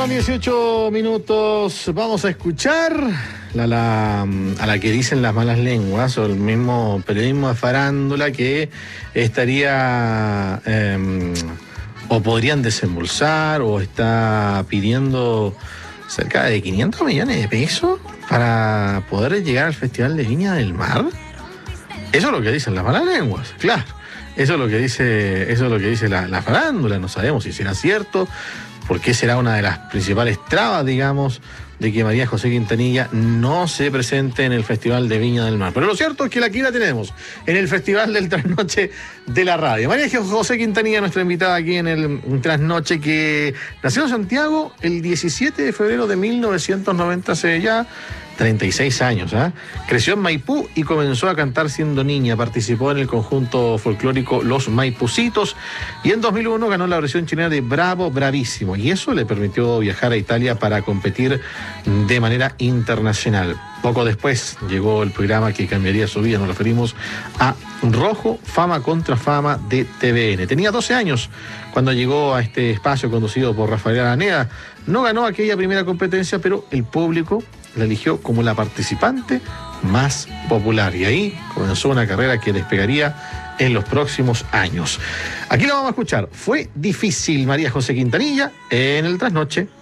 18 minutos, vamos a escuchar a la que dicen las malas lenguas, o el mismo periodismo de farándula, que estaría o podrían desembolsar o está pidiendo cerca de 500 millones de pesos para poder llegar al Festival de Viña del Mar. Eso es lo que dicen las malas lenguas, claro. Eso es lo que dice la farándula. No sabemos si será cierto, porque será una de las principales trabas, digamos, de que María José Quintanilla no se presente en el Festival de Viña del Mar. Pero lo cierto es que aquí la tenemos, en el Festival del Trasnoche de la Radio. María José Quintanilla, nuestra invitada aquí en el Trasnoche, que nació en Santiago el 17 de febrero de 1990, hace ya 36 años, ¿eh? Creció en Maipú y comenzó a cantar siendo niña. Participó en el conjunto folclórico Los Maipucitos y en 2001 ganó la versión chilena de Bravo Bravísimo, y eso le permitió viajar a Italia para competir de manera internacional. Poco después llegó el programa que cambiaría su vida. Nos referimos a Rojo, Fama contra Fama de TVN. Tenía 12 años cuando llegó a este espacio conducido por Rafael Araneda. No ganó aquella primera competencia, pero el público la eligió como la participante más popular, y ahí comenzó una carrera que despegaría en los próximos años. Aquí la vamos a escuchar. Fue difícil, María José Quintanilla, en el Trasnoche